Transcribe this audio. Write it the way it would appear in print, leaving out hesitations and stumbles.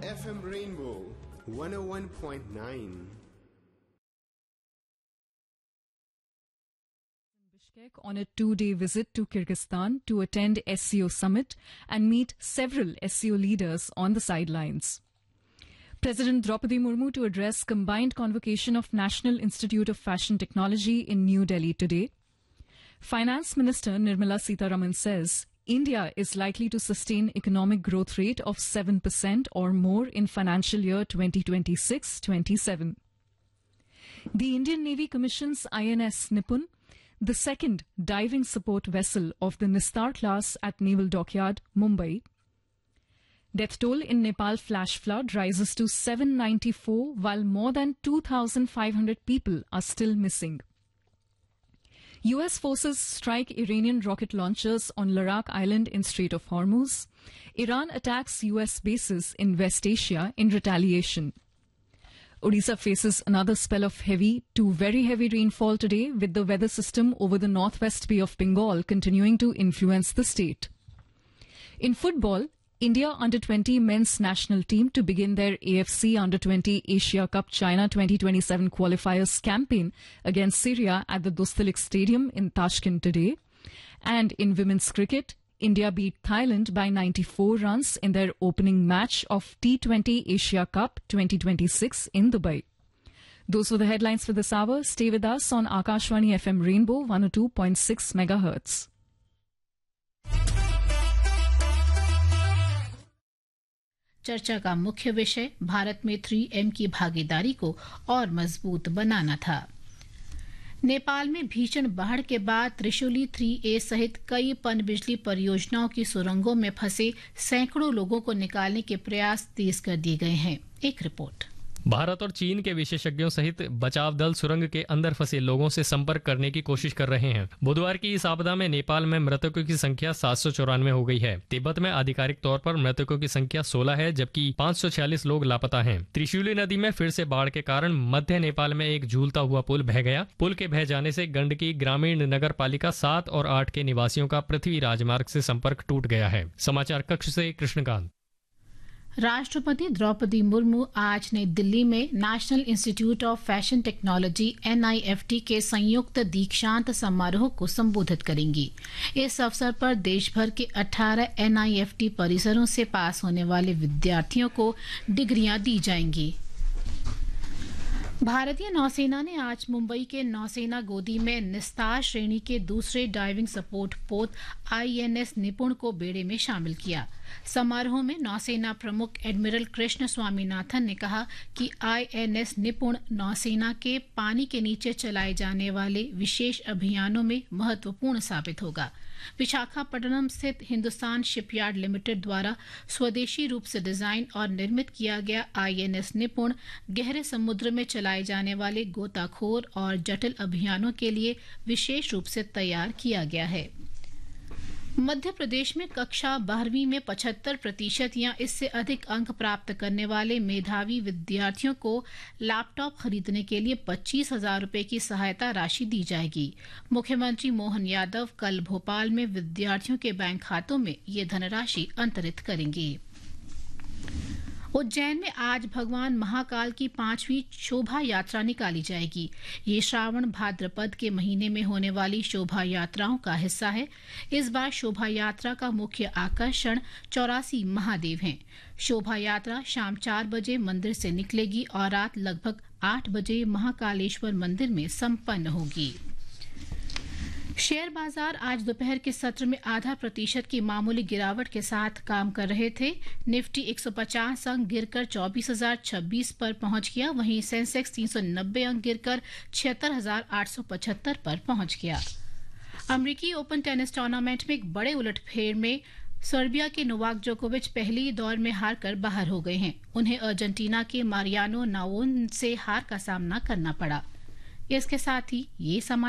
FM Rainbow 101.9. On a 2-day visit to Kyrgyzstan to attend SCO summit and meet several SCO leaders on the sidelines. President Draupadi Murmu to address combined convocation of National Institute of Fashion Technology in New Delhi today. Finance Minister Nirmala Sitharaman says India is likely to sustain economic growth rate of 7% or more in financial year 2026-27. The Indian Navy commissions INS Nipun, the second diving support vessel of the Nistar class at Naval Dockyard, Mumbai. Death toll in Nepal flash flood rises to 794, while more than 2,500 people are still missing. US forces strike Iranian rocket launchers on Ladakh Island in Strait of Hormuz. Iran attacks US bases in West Asia in retaliation. Odisha faces another spell of heavy to very heavy rainfall today, with the weather system over the northwest Bay of Bengal continuing to influence the state. In football, India Under-20 men's national team to begin their AFC Under-20 Asia Cup China 2027 qualifiers campaign against Syria at the Dostalik Stadium in Tashkent today. And in women's cricket, India beat Thailand by 94 runs in their opening match of T20 Asia Cup 2026 in Dubai. Those were the headlines for this hour. Stay with us on Akashwani FM Rainbow 102.6 MHz. चर्चा का मुख्य विषय भारत में 3M की भागीदारी को और मजबूत बनाना था। नेपाल में भीषण बाढ़ के बाद त्रिशूली 3A सहित कई पनबिजली परियोजनाओं की सुरंगों में फंसे सैकड़ों लोगों को निकालने के प्रयास तेज कर दिए गए हैं। एक रिपोर्ट। भारत और चीन के विशेषज्ञों सहित बचाव दल सुरंग के अंदर फंसे लोगों से संपर्क करने की कोशिश कर रहे हैं। बुधवार की इस आपदा में नेपाल में मृतकों की संख्या 794 हो गई है। तिब्बत में आधिकारिक तौर पर मृतकों की संख्या 16 है, जबकि 546 लोग लापता हैं। त्रिशूली नदी में फिर से बाढ़ के कारण मध्य नेपाल में एक झूलता हुआ पुल बह गया। पुल के बह जाने से गंडकी ग्रामीण नगर पालिका 7 और 8 के निवासियों का पृथ्वी राजमार्ग से संपर्क टूट गया है। समाचार कक्ष से कृष्णकांत। राष्ट्रपति द्रौपदी मुर्मू आज नई दिल्ली में national institute of fashion technology NIFT के संयुक्त दीक्षांत समारोह को संबोधित करेंगी। इस अवसर पर देश भर के 18 NIFT परिसरों से पास होने वाले विद्यार्थियों को डिग्रियां दी जाएंगी। भारतीय नौसेना ने आज मुंबई के नौसेना गोदी में निस्तार श्रेणी के दूसरे डाइविंग सपोर्ट पोत INS निपुण को बेड़े में शामिल किया। समारोह में नौसेना प्रमुख एडमिरल कृष्ण स्वामीनाथन ने कहा कि INS निपुण नौसेना के पानी के नीचे चलाए जाने वाले विशेष अभियानों में महत्वपूर्ण साबित होगा। विशाखापट्टनम स्थित हिंदुस्तान शिपयार्ड लिमिटेड द्वारा स्वदेशी रूप से डिजाइन और निर्मित किया गया INS निपुण गहरे समुद्र में चलाए जाने वाले गोताखोर और जटिल अभियानों के लिए विशेष रूप से तैयार किया गया है। मध्य प्रदेश में कक्षा 12वीं में 75% या इससे अधिक अंक प्राप्त करने वाले मेधावी विद्यार्थियों को लैपटॉप खरीदने के लिए 25,000 रुपए की सहायता राशि दी जाएगी। मुख्यमंत्री मोहन यादव कल भोपाल में विद्यार्थियों के बैंक खातों में ये धनराशि अंतरित करेंगे। उज्जैन में आज भगवान महाकाल की 5वीं शोभा यात्रा निकाली जाएगी। ये श्रावण भाद्रपद के महीने में होने वाली शोभा यात्राओं का हिस्सा है। इस बार शोभा यात्रा का मुख्य आकर्षण 84 महादेव हैं। शोभा यात्रा शाम 4 बजे मंदिर से निकलेगी और रात लगभग 8 बजे महाकालेश्वर मंदिर में संपन्न होगी। शेयर बाजार आज दोपहर के सत्र में 0.5% की मामूली गिरावट के साथ काम कर रहे थे। निफ्टी 150 अंक गिरकर 24,026 पर पहुंच गया। वहीं सेंसेक्स 390 अंक गिरकर 76,875 पर पहुंच गया। अमेरिकी ओपन टेनिस टूर्नामेंट में एक बड़े उलटफेर में सर्बिया के नोवाक जोकोविच पहले ही दौर में हार कर बाहर हो गए हैं। उन्हें अर्जेंटीना के मारियानो नावोन से हार का सामना करना पड़ा। इसके साथ ही ये समाचार